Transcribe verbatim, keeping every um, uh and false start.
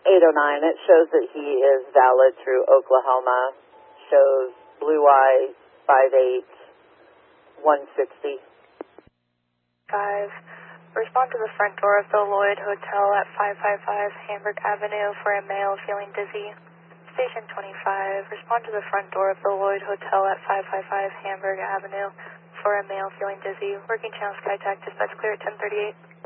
eight oh nine, it shows that he is valid through Oklahoma. Shows Blue Eye five eight one sixty. five. Respond to the front door of the Lloyd Hotel at five five five Hamburg Avenue for a male feeling dizzy. Station twenty-five. Respond to the front door of the Lloyd Hotel at five five five Hamburg Avenue for a male feeling dizzy. Working channel Skytac, dispatch clear at ten thirty-eight.